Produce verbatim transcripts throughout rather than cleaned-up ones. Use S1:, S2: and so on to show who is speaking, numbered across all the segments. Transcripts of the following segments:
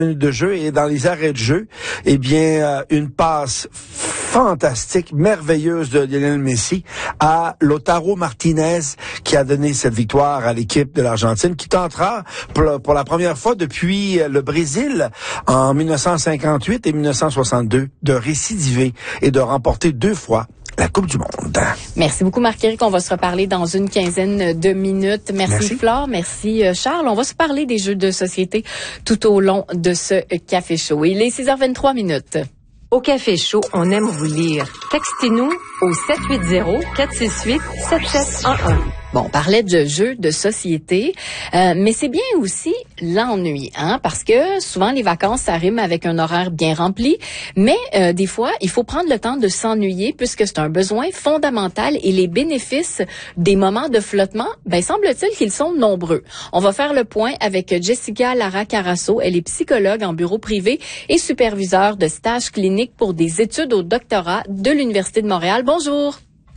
S1: de jeu et dans les arrêts de jeu, eh bien, euh, une passe fantastique, merveilleuse de Lionel Messi à Lautaro Martinez qui a donné cette victoire à l'équipe de l'Argentine qui tentera pour la, pour la première fois depuis le Brésil en mille neuf cent cinquante-huit et mille neuf cent soixante-deux de récidiver et de remporter deux fois la Coupe du Monde.
S2: Merci beaucoup, Marc-Éric. On va se reparler dans une quinzaine de minutes. Merci, merci. Flore. Merci, Charles. On va se parler des jeux de société tout au long de ce Café Chaud. Il est six heures vingt-trois minutes.
S3: Au Café Chaud, on aime vous lire. Textez-nous au sept huit zéro, quatre six huit, sept sept un un.
S2: Bon, on parlait de jeux de société, euh, mais c'est bien aussi l'ennui, hein, parce que souvent les vacances, ça rime avec un horaire bien rempli, mais euh, des fois, il faut prendre le temps de s'ennuyer puisque c'est un besoin fondamental et les bénéfices des moments de flottement, ben semble-t-il qu'ils sont nombreux. On va faire le point avec Jessica Lara Carasso, elle est psychologue en bureau privé et superviseure de stage clinique pour des études au doctorat de l'Université de Montréal. Bonjour.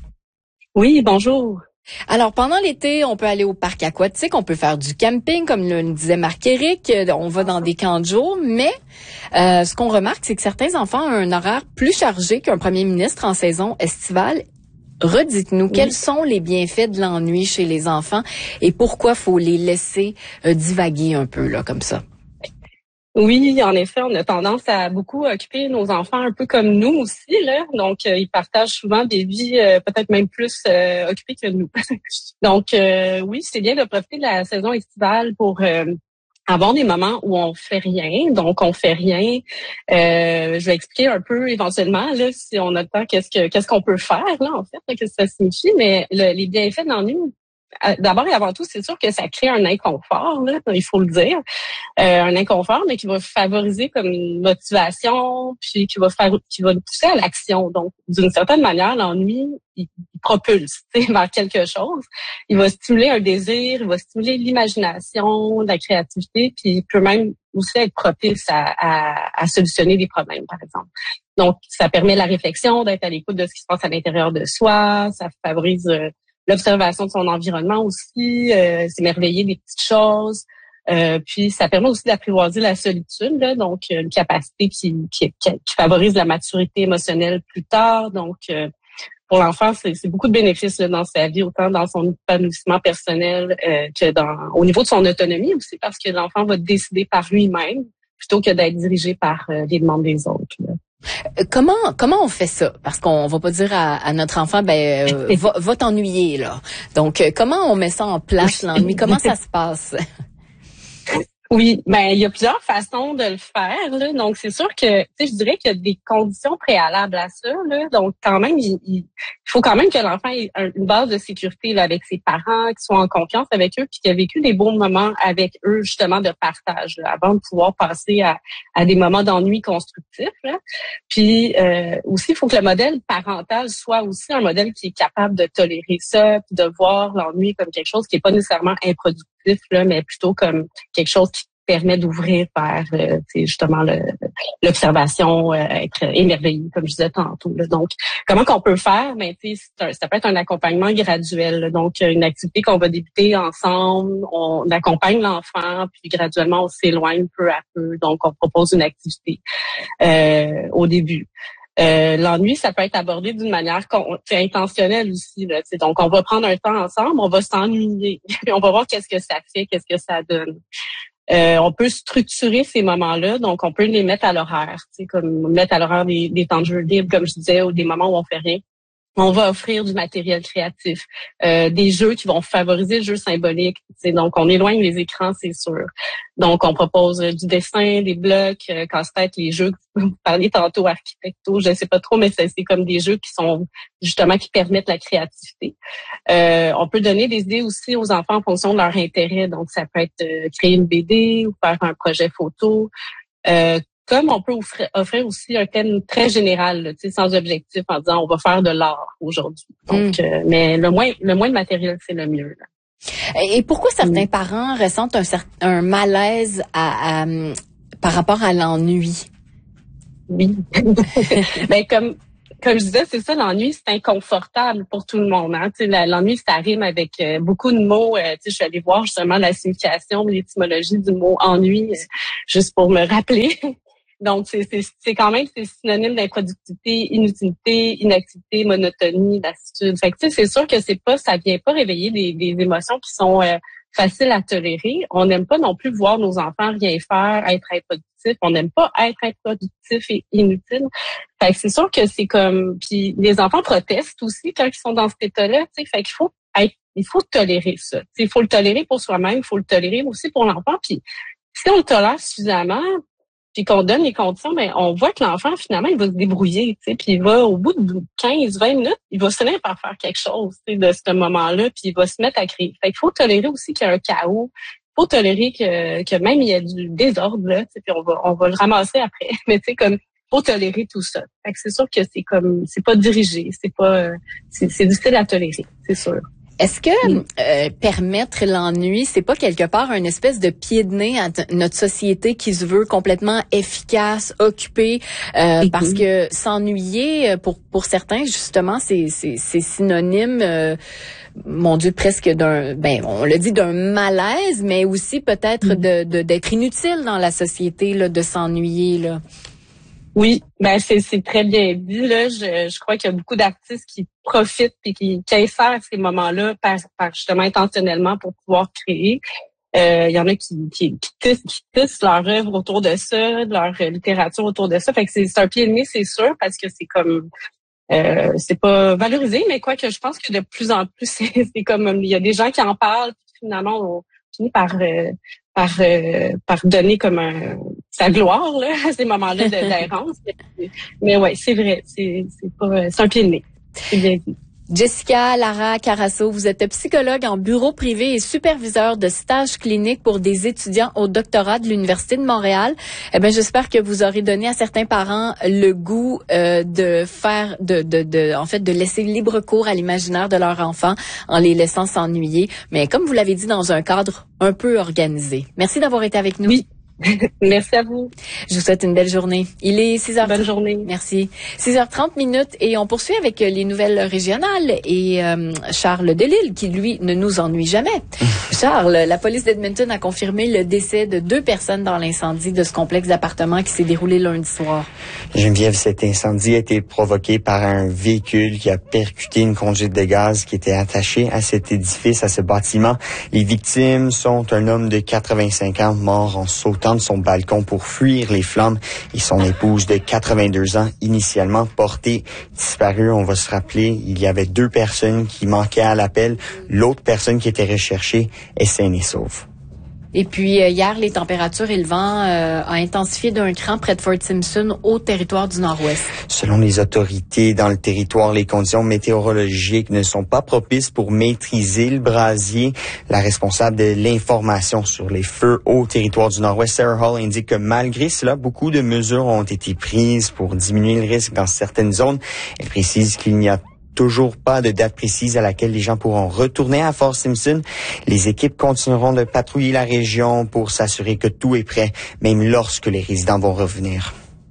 S4: Oui, bonjour.
S2: Alors, pendant l'été, on peut aller au parc aquatique, on peut faire du camping, comme le disait Marc-Éric, on va dans des camps de jour, mais euh, ce qu'on remarque, c'est que certains enfants ont un horaire plus chargé qu'un premier ministre en saison estivale. Redites-nous, oui. Quels sont les bienfaits de l'ennui chez les enfants et pourquoi faut les laisser euh, divaguer un peu là comme ça?
S4: Oui, en effet, on a tendance à beaucoup occuper nos enfants un peu comme nous aussi, là. Donc, euh, ils partagent souvent des vies euh, peut-être même plus euh, occupées que nous. Donc, euh, oui, c'est bien de profiter de la saison estivale pour euh, avoir des moments où on fait rien. Donc, on fait rien. Euh, je vais expliquer un peu éventuellement, là, si on a le temps, qu'est-ce que qu'est-ce qu'on peut faire, là, en fait, là, qu'est-ce que ça signifie. Mais le, les bienfaits de l'ennui, d'abord et avant tout, c'est sûr que ça crée un inconfort, là, il faut le dire. Euh, un inconfort, mais qui va favoriser comme une motivation, puis qui va faire, qui va nous pousser à l'action. Donc, d'une certaine manière, l'ennui, il, il propulse vers quelque chose. Il va stimuler un désir, il va stimuler l'imagination, la créativité, puis il peut même aussi être propice à, à, à solutionner des problèmes, par exemple. Donc, ça permet la réflexion, d'être à l'écoute de ce qui se passe à l'intérieur de soi, ça favorise euh, l'observation de son environnement aussi, euh, s'émerveiller des petites choses. Euh, puis ça permet aussi d'apprivoiser la solitude, là, donc une capacité qui, qui, qui favorise la maturité émotionnelle plus tard. Donc euh, pour l'enfant, c'est, c'est beaucoup de bénéfices là, dans sa vie, autant dans son épanouissement personnel euh, que dans au niveau de son autonomie aussi, parce que l'enfant va décider par lui-même plutôt que d'être dirigé par euh, les demandes des autres, là.
S2: Comment comment on fait ça? Parce qu'on va pas dire à, à notre enfant, ben euh, va, va t'ennuyer là. Donc euh, comment on met ça en place l'ennui? Comment ça se passe?
S4: Oui, ben il y a plusieurs façons de le faire, là. Donc c'est sûr que, tu sais, je dirais qu'il y a des conditions préalables à ça, là. Donc quand même, il, il faut quand même que l'enfant ait une base de sécurité là, avec ses parents, qui soit en confiance avec eux, puis qui a vécu des bons moments avec eux justement de partage, là, avant de pouvoir passer à, à des moments d'ennui constructifs, là. Puis euh, aussi, il faut que le modèle parental soit aussi un modèle qui est capable de tolérer ça, puis de voir l'ennui comme quelque chose qui est pas nécessairement improductif, là, mais plutôt comme quelque chose qui permet d'ouvrir vers euh, justement le, l'observation, euh, être émerveillé, comme je disais tantôt, là. Donc, comment qu'on peut faire? Ben, un, ça peut être un accompagnement graduel, là. Donc une activité qu'on va débuter ensemble, on accompagne l'enfant, puis graduellement on s'éloigne peu à peu. Donc, on propose une activité euh, au début. Euh, l'ennui, ça peut être abordé d'une manière c'est intentionnelle aussi, là, donc on va prendre un temps ensemble, on va s'ennuyer, puis on va voir qu'est-ce que ça fait, qu'est-ce que ça donne. Euh, on peut structurer ces moments-là, donc on peut les mettre à l'horaire, comme mettre à l'horaire des, des temps de jeu libres, comme je disais, ou des moments où on fait rien. On va offrir du matériel créatif, euh, des jeux qui vont favoriser le jeu symbolique. Donc, on éloigne les écrans, c'est sûr. Donc, on propose euh, du dessin, des blocs, euh, casse-tête, les jeux que vous parliez tantôt, architecto, je ne sais pas trop, mais c'est, c'est comme des jeux qui sont justement qui permettent la créativité. Euh, on peut donner des idées aussi aux enfants en fonction de leur intérêt. Donc, ça peut être euh, créer une B D ou faire un projet photo. Euh, Comme on peut offrir, offrir aussi un thème très général, là, sans objectif, en disant on va faire de l'art aujourd'hui. Donc, mm. euh, mais le moins, le moins de matériel, c'est le mieux, là.
S2: Et pourquoi certains mm. parents ressentent un, certain, un malaise à, à, par rapport à l'ennui?
S4: Oui. ben comme comme je disais, c'est ça, l'ennui, c'est inconfortable pour tout le monde. Hein. Tu sais, l'ennui, ça rime avec euh, beaucoup de mots. Euh, tu sais, je suis allée voir justement la signification, l'étymologie du mot ennui, euh, juste pour me rappeler. Donc, c'est, c'est, c'est quand même c'est synonyme d'improductivité, inutilité, inactivité, monotonie, lassitude. Fait que, tu sais, c'est sûr que c'est pas, ça vient pas réveiller des, des émotions qui sont euh, faciles à tolérer. On n'aime pas non plus voir nos enfants rien faire, être improductifs. On n'aime pas être improductif et inutile. Fait que c'est sûr que c'est comme, puis les enfants protestent aussi quand ils sont dans cet état-là. Tu sais, fait qu'il faut être, il faut tolérer ça. Tu sais, il faut le tolérer pour soi-même, il faut le tolérer aussi pour l'enfant. Puis si on le tolère suffisamment, puis qu'on donne les conditions, mais on voit que l'enfant, finalement, il va se débrouiller, tu sais, puis il va, au bout de quinze vingt minutes, il va finir par faire quelque chose, tu sais, de ce moment-là, puis il va se mettre à crier. Fait qu'il faut tolérer aussi qu'il y a un chaos. Il faut tolérer que, que même il y a du désordre, là, tu sais, puis on va, on va le ramasser après. Mais tu sais, comme, faut tolérer tout ça. Fait que c'est sûr que c'est comme, c'est pas dirigé, c'est pas, c'est, c'est difficile à tolérer, c'est sûr.
S2: Est-ce que euh, permettre l'ennui, c'est pas quelque part une espèce de pied de nez à t- notre société qui se veut complètement efficace, occupée, euh, parce que s'ennuyer pour pour certains justement c'est c'est c'est synonyme euh, mon Dieu presque d'un ben on le dit d'un malaise, mais aussi peut-être mm-hmm. de, de d'être inutile dans la société là, de s'ennuyer là.
S4: Oui, ben c'est c'est très bien dit là. Je, je crois qu'il y a beaucoup d'artistes qui profitent et qui, qui insèrent ces moments-là par, par justement intentionnellement pour pouvoir créer. Euh, il y en a qui qui, qui, tissent, qui tissent leur œuvre autour de ça, leur littérature autour de ça. Fait que c'est, c'est un pied de nez, c'est sûr, parce que c'est comme euh, c'est pas valorisé, mais quoi que je pense que de plus en plus c'est, c'est comme il y a des gens qui en parlent, puis finalement on finit par euh, par euh, par donner comme un, sa gloire là, à ces moments-là de, d'errance. Mais ouais, c'est vrai, c'est c'est pas c'est un pied de nez. C'est bien dit.
S2: Jessica Lara Carasso, vous êtes psychologue en bureau privé et superviseur de stage clinique pour des étudiants au doctorat de l'Université de Montréal. Eh ben, j'espère que vous aurez donné à certains parents le goût euh, de faire, de, de, de, en fait, de laisser libre cours à l'imaginaire de leur enfant en les laissant s'ennuyer. Mais comme vous l'avez dit, dans un cadre un peu organisé. Merci d'avoir été avec nous.
S4: Oui. Merci à vous.
S2: Je vous souhaite une belle journée. Il est six heures trente.
S4: Bonne journée.
S2: Merci. six heures trente minutes et on poursuit avec les nouvelles régionales et euh, Charles Delisle qui, lui, ne nous ennuie jamais. Charles, la police d'Edmonton a confirmé le décès de deux personnes dans l'incendie de ce complexe d'appartements qui s'est déroulé lundi soir.
S5: Geneviève, cet incendie a été provoqué par un véhicule qui a percuté une conduite de gaz qui était attachée à cet édifice, à ce bâtiment. Les victimes sont un homme de quatre-vingt-cinq ans mort en sautant de son balcon pour fuir les flammes et son épouse de quatre-vingt-deux ans initialement portée disparue. On va se rappeler, il y avait deux personnes qui manquaient à l'appel. L'autre personne qui était recherchée est saine et sauve.
S2: Et puis, euh, hier, les températures et le vent euh, ont intensifié d'un cran près de Fort Simpson au territoire du Nord-Ouest.
S5: Selon les autorités dans le territoire, les conditions météorologiques ne sont pas propices pour maîtriser le brasier. La responsable de l'information sur les feux au territoire du Nord-Ouest, Sarah Hall, indique que malgré cela, beaucoup de mesures ont été prises pour diminuer le risque dans certaines zones. Elle précise qu'il n'y a toujours pas de date précise à laquelle les gens pourront retourner à Fort Simpson. Les équipes continueront de patrouiller la région pour s'assurer que tout est prêt, même lorsque les résidents vont revenir.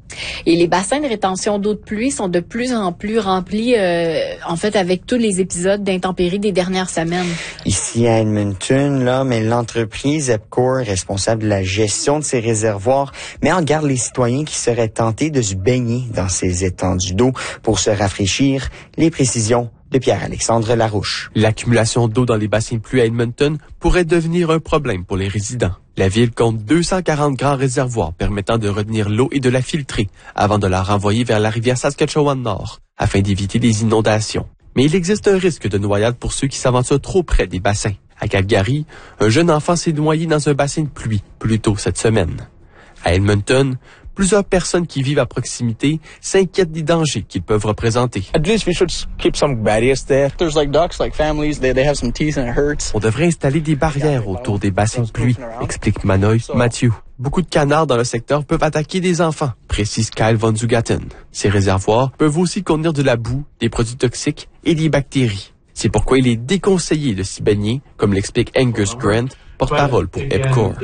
S2: Et les bassins de rétention d'eau de pluie sont de plus en plus remplis, euh, en fait, avec tous les épisodes d'intempéries des dernières semaines.
S5: Ici à Edmonton, là, mais l'entreprise EPCOR, responsable de la gestion de ces réservoirs, met en garde les citoyens qui seraient tentés de se baigner dans ces étendues d'eau pour se rafraîchir. Les précisions de Pierre-Alexandre Larouche.
S6: L'accumulation d'eau dans les bassins de pluie à Edmonton pourrait devenir un problème pour les résidents. La ville compte deux cent quarante grands réservoirs permettant de retenir l'eau et de la filtrer avant de la renvoyer vers la rivière Saskatchewan Nord afin d'éviter des inondations. Mais il existe un risque de noyade pour ceux qui s'aventurent trop près des bassins. À Calgary, un jeune enfant s'est noyé dans un bassin de pluie plus tôt cette semaine. À Edmonton, plusieurs personnes qui vivent à proximité s'inquiètent des dangers qu'ils peuvent représenter.
S7: At least we should keep some barriers there. There's like ducks, like families, they they have some teeth and it hurts.
S6: On devrait installer des barrières autour des bassins de pluie, explique Manoy Mathieu. Beaucoup de canards dans le secteur peuvent attaquer des enfants, précise Kyle Von Zugaten. Ces réservoirs peuvent aussi contenir de la boue, des produits toxiques et des bactéries. C'est pourquoi il est déconseillé de s'y baigner, comme l'explique Angus Grant, porte-parole pour EPCOR.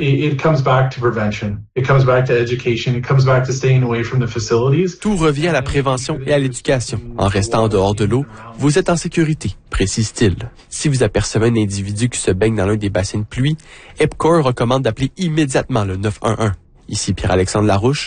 S6: Tout revient à la prévention et à l'éducation. En restant en dehors de l'eau, vous êtes en sécurité, précise-t-il. Si vous apercevez un individu qui se baigne dans l'un des bassins de pluie, EPCOR recommande d'appeler immédiatement le neuf un un. Ici Pierre-Alexandre Larouche.